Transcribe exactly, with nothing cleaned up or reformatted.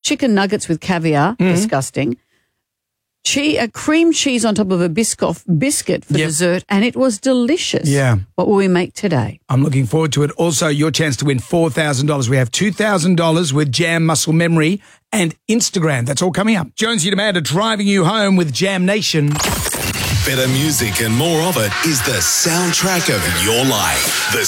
chicken nuggets with caviar, Mm-hmm. disgusting. Che- a cream cheese on top of a Biscoff biscuit for Yep. dessert, and it was delicious. Yeah. What will we make today? I'm looking forward to it. Also, your chance to win four thousand dollars. We have two thousand dollars with Jam Muscle Memory and Instagram. That's all coming up. Jonesy and Amanda driving you home with Jam Nation. Better music and more of it is the soundtrack of your life. The